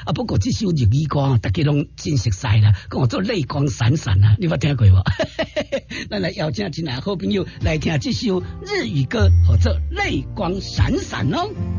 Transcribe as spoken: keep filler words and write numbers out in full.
啊，不过这首日语歌大家拢真熟悉啦，讲做泪光闪闪啊，你捌听过无？咱来邀请进来好朋友来听这首日语歌，叫做泪光闪闪哦。